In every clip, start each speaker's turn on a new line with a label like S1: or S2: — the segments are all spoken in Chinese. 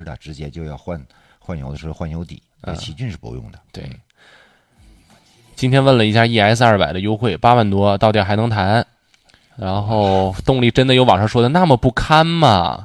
S1: 的，直接就要换油的时候换油底，奇骏是不用的。
S2: 对。今天问了一下 ES200 的优惠8万多，到店还能谈。然后动力真的有网上说的那么不堪吗？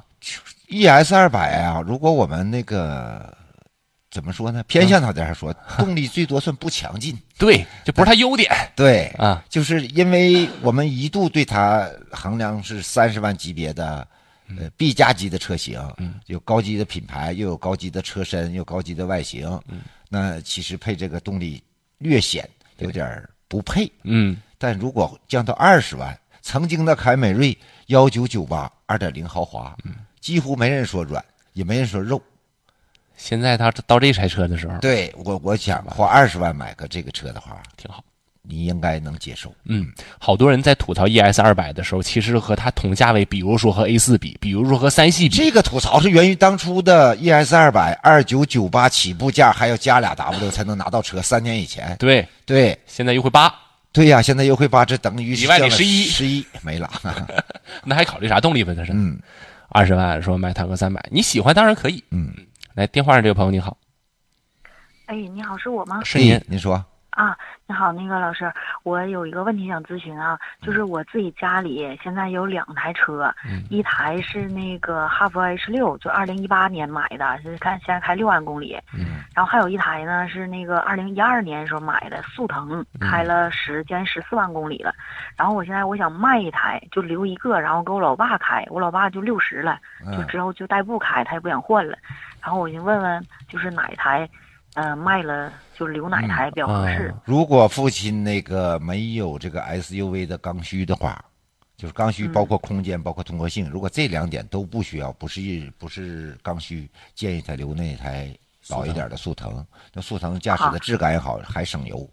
S1: ES200 啊，如果我们那个怎么说呢，偏向它这样说，动力最多算不强劲。
S2: 对，这不是它优点。
S1: 对
S2: 啊，
S1: 就是因为我们一度对它衡量是30万级别的B 加级的车型，有高级的品牌，又有高级的车身，又有高级的外形，那其实配这个动力略显有点不配。但如果降到20万，曾经的凯美瑞1998 2.0 豪华，几乎没人说软，也没人说肉。
S2: 现在他到这台车的时候，
S1: 对，我想花20万买个这个车的话，
S2: 挺好，
S1: 你应该能接受。
S2: 好多人在吐槽 ES200 的时候，其实和它同价位，比如说和 A4 比，比如说和3系比。
S1: 这个吐槽是源于当初的 ES200 2998起步价还要加俩 W 才能拿到车，3年以前。
S2: 对，现在优惠8。
S1: 对呀，现在优惠8，这等于
S2: 里外里11
S1: 没了。
S2: 那还考虑啥动力分？它是20万说买坦克300，你喜欢当然可以。来，电话上这个朋友你好。
S3: 哎，你好，是我吗？
S2: 是您，
S1: 您说。
S3: 啊，你好，那个老师，我有一个问题想咨询啊，就是我自己家里现在有2台车，一台是那个哈弗 H6，就2018年买的，是现在开6万公里，然后还有一台呢是那个2012年时候买的速腾，开了将近14万公里了，然后我现在想卖一台，就留一个，然后给我老爸开，我老爸就60了，就之后就代步开，他也不想换了，然后我就问问就是哪一台卖了就留哪台比较合适。
S1: 如果父亲那个没有这个 SUV 的刚需的话，就是刚需包括空间包括通过性，如果这2点都不需要，不是刚需，建议他留那台老一点的速腾。那速腾驾驶的质感也好，还省油。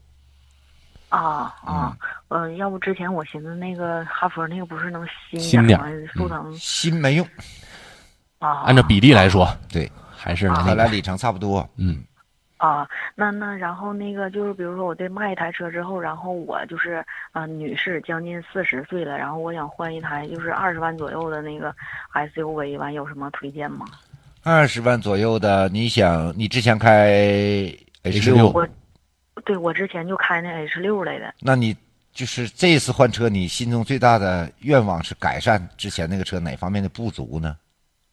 S3: 要不之前我寻思那个哈弗那个不是能
S2: 新点吗？
S3: 速腾
S1: 新没用。
S2: 按照比例来说，
S1: 对，
S2: 还是
S1: 它俩里程差不多。
S3: 那然后那个就是比如说我这卖一台车之后，然后我就是女士将近40岁了，然后我想换一台就是20万左右的那个 SUV， 完有什么推荐吗
S1: ？20万左右的，你之前开 H6？
S3: 我之前就开那 H6 来的。
S1: 那你就是这次换车，你心中最大的愿望是改善之前那个车哪方面的不足呢？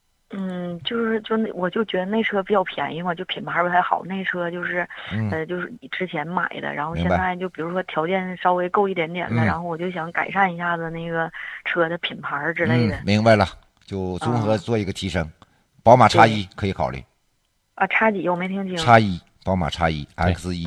S3: 我就觉得那车比较便宜嘛，就品牌不太好。那车就是就是之前买的，然后现在就比如说条件稍微够一点点的，然后我就想改善一下子那个车的品牌之类的。
S1: 明白了，就综合做一个提升。宝马X1可以考虑。
S3: X几我没听清。
S1: X1，宝马X1 X1。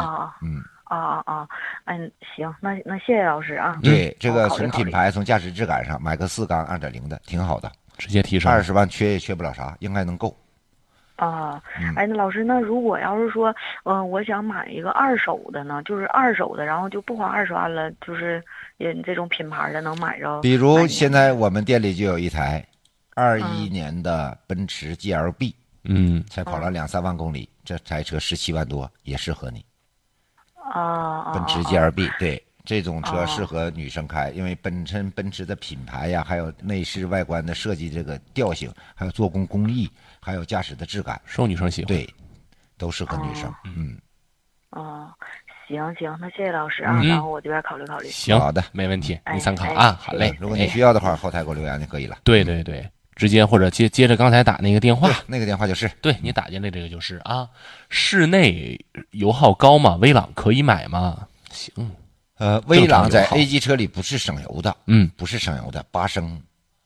S3: 行，那谢谢老师啊。
S1: 对，这个从品牌从驾驶质感上买个4缸2.0的挺好的。
S2: 直接提升
S1: 20万缺也缺不了啥，应该能够。
S3: 那老师，那如果要是说，我想买一个2手的呢，就是2手的，然后就不花20万了，就是这种品牌的能买着。
S1: 比如现在我们店里就有一台21年的奔驰 GLB，才跑了2-3万公里，这台车17万多，也适合你。奔驰 GLB，对。这种车适合女生开，因为奔驰的品牌呀，还有内饰外观的设计，这个调性，还有做工工艺，还有驾驶的质感，
S2: 受女生喜欢。
S1: 对，都适合女生。
S3: 行，那谢谢老师啊，然后我这边考虑考虑。
S2: 行，
S1: 好的，
S2: 没问题，你参考啊，好嘞。
S1: 如果你需要的话，后台给我留言就可以了。
S2: 对，直接或者接着刚才打那个电话，
S1: 那个电话就是
S2: 对你打进来这个就是啊。室内油耗高吗？威朗可以买吗？行。
S1: 威朗在 A 级车里不是省油的，不是省油的，8升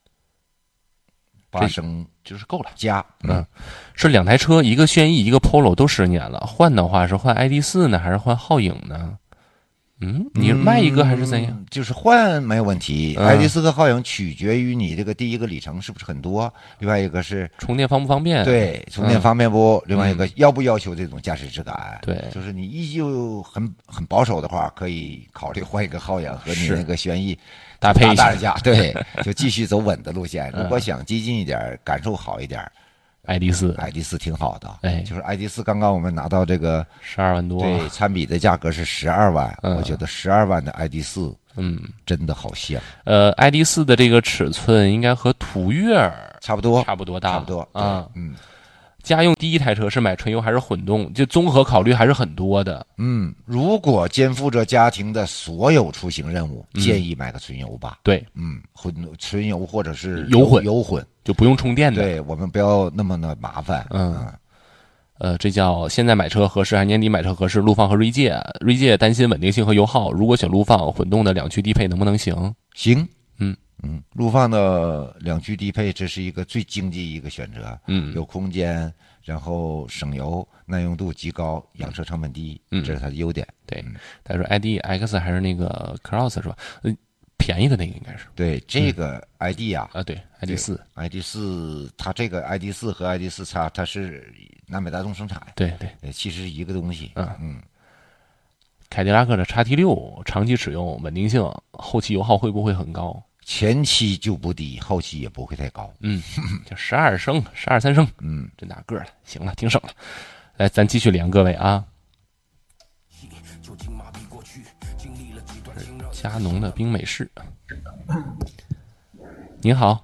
S2: 就是够了
S1: 加，
S2: 是2台车，一个轩逸，一个 Polo 都10年了，换的话是换 ID.4 呢，还是换皓影呢？你卖一个还是怎样？
S1: 就是换没有问题。ID.4 和皓影取决于你这个第一个里程是不是很多，另外一个是
S2: 充电方不方便。
S1: 对，充电方便不？另外一个要不要求这种驾驶质感？
S2: 对，
S1: 就是你依旧很保守的话，可以考虑换一个皓影和你那个轩逸
S2: 搭配一下。
S1: 对，就继续走稳的路线。如果想激进一点，感受好一点。ID.4 挺好的，就是 ID.4 刚刚我们拿到这个
S2: 12万多，
S1: 对，参比的价格是12万，我觉得12万的 ID.4，真的好像。
S2: ID.4 的这个尺寸应该和途岳
S1: 差不多
S2: 大， 家用第一台车是买纯油还是混动？就综合考虑还是很多的。
S1: 如果肩负着家庭的所有出行任务，建议买个纯油吧。
S2: 对，
S1: 纯油或者是
S2: 油混
S1: 油混
S2: 就不用充电的。
S1: 对，我们不要那么的麻烦。
S2: 这叫现在买车合适还是年底买车合适？陆放和锐界，锐界担心稳定性和油耗，如果选陆放混动的两驱低配能不能行？
S1: 行，陆放的两驱低配这是一个最经济一个选择，有空间，然后省油，耐用度极高，养车成本低，这是它的优点。
S2: 对，他说 ID.X 还是那个 Cross 是吧？便宜的那个应该是。
S1: 对，这个 ID 啊，
S2: 对 ID.4，
S1: 它这个 ID.4 和 ID.4X 它是南北大众生产，
S2: 对，
S1: 其实是一个东西。
S2: 凯迪拉克的 XT6 长期使用稳定性，后期油耗会不会很高？
S1: 前期就不低，后期也不会太高。
S2: 就12升，12、3升，真大个了，行了，挺省了。来，咱继续连各位啊。佳农的冰美式，您好，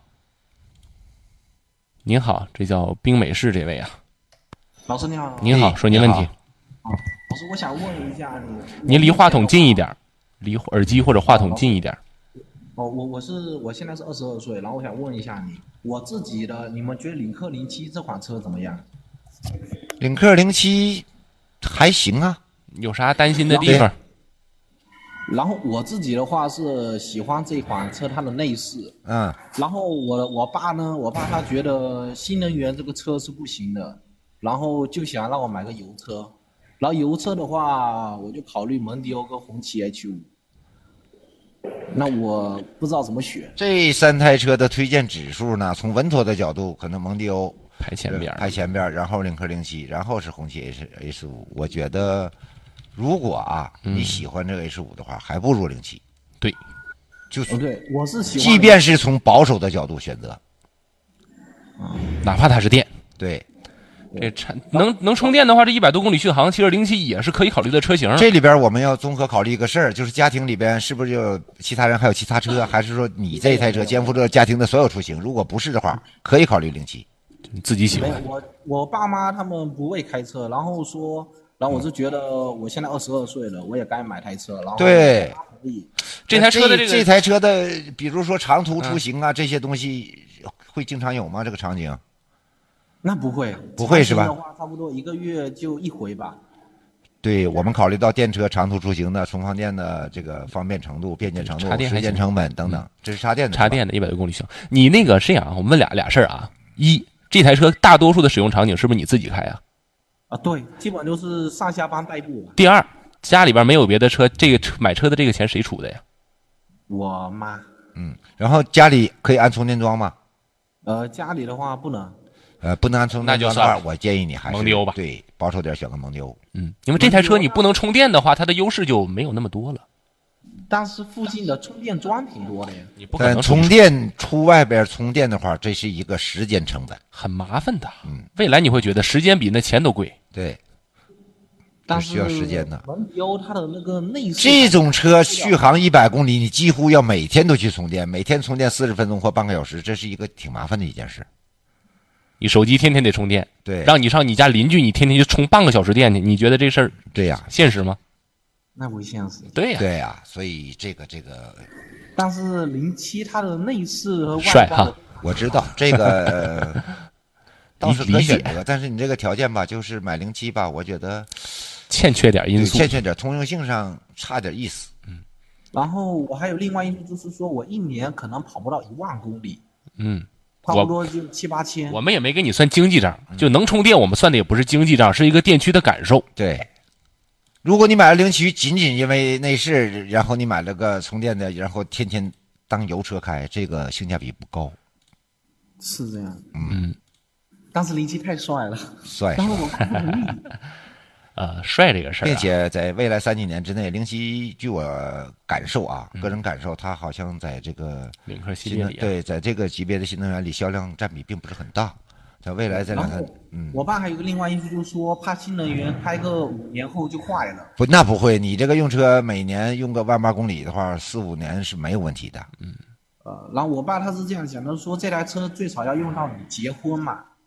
S2: 这叫冰美式这位啊。
S4: 老师你好。
S2: 您好，说您问题。
S4: 老师，我想问一下你，
S2: 您离话筒近一点，离耳机或者话筒近一点。
S4: 我现在是22岁，然后我想问一下你，我自己的，你们觉得领克07这款车怎么样？
S1: 领克07还行啊，
S2: 有啥担心的地方？
S4: 然后我自己的话是喜欢这款车它的内饰，然后我爸他觉得新能源这个车是不行的，然后就想让我买个油车，然后油车的话我就考虑蒙迪欧跟红旗 H5。那我不知道怎么选。
S1: 这3台车的推荐指数呢，从稳妥的角度，可能蒙迪欧
S2: 排前边，
S1: 然后领克07，然后是红旗 H5。我觉得，如果你喜欢这个 H5 的话，还不如07。
S2: 对，
S1: 就是
S4: 对，我是喜欢。
S1: 即便是从保守的角度选择，
S2: 哪怕它是电，
S1: 对。
S2: 这能充电的话，这100多公里续航，其实07也是可以考虑的车型。
S1: 这里边我们要综合考虑一个事儿，就是家庭里边是不是有其他人还有其他车，还是说你这一台车肩负着家庭的所有出行？如果不是的话，可以考虑07。
S2: 你自己喜欢。
S4: 我爸妈他们不会开车，然后我是觉得我现在22岁了，我也该买台车，然后
S1: 对
S2: 这台车的
S1: 这台车的，比如说长途出行这些东西会经常有吗？这个场景？
S4: 那不会是吧？的话差不多1个月就1回吧。
S1: 对，我们考虑到电车长途出行的充放电的这个方便程度、便捷程度、时间成本等等，这是插电的
S2: 100多公里行。你那个这样，我们问俩事儿啊。一，这台车大多数的使用场景是不是你自己开啊？
S4: 对，基本都是上下班代步。
S2: 第二，家里边没有别的车，这个买车的这个钱谁出的呀？
S4: 我妈。
S1: 然后家里可以安充电桩吗？
S4: 家里的话不能。
S1: 不能安充电桩的话，我建议你还是
S2: 蒙迪欧吧。
S1: 对，保守点选个蒙迪欧。
S2: 因为这台车你不能充电的话，它的优势就没有那么多了。
S4: 但是附近的充电桩挺多的呀。
S2: 你不可能
S1: 充电出外边充电的话，这是一个时间成本，
S2: 很麻烦的。未来你会觉得时间比那钱都贵。
S1: 对，
S4: 但是
S1: 需要时间的。
S4: 蒙迪欧它的那个内饰，
S1: 这种车续航100公里，你几乎要每天都去充电，每天充电40分钟或半个小时，这是一个挺麻烦的一件事。
S2: 你手机天天得充电，
S1: 对，
S2: 让你上你家邻居，你天天就充半个小时电去，你觉得这事儿
S1: 对呀
S2: 现实吗？
S4: 那不现实。
S2: 对呀，
S1: 对呀，所以这个，
S4: 但是07它的内饰和外
S2: 帅哈，
S1: 我知道这个倒是可选择，但是你这个条件吧，就是买07吧，我觉得
S2: 欠缺点因素，
S1: 欠缺点通用性上差点意思。
S4: 然后我还有另外因素，就是说我1年可能跑不到1万公里。差不多就7、8千。
S2: 我们也没给你算经济账，就能充电，我们算的也不是经济账，是一个电驱的感受。
S1: 对，如果你买了07，仅因为内饰，然后你买了个充电的，然后天天当油车开，这个性价比不高。
S4: 是这样。但是07太帅了，
S1: 帅。
S4: 但是我看不腻。
S2: 帅这个事儿，
S1: 并且在未来3几年之内，07据我感受个人感受，它好像在这个
S2: 领克系列里，
S1: 对，在这个级别的新能源里销量占比并不是很大。在未来这2年，
S4: 我爸还有一个另外因素，就是说怕新能源开个5年后就坏了。
S1: 不，那不会，你这个用车每年用个18000公里的话，4、5年是没有问题的。
S4: 然后我爸他是这样讲的，说这台车最少要用到你结婚嘛。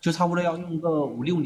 S4: 就差不多要用个5、6年。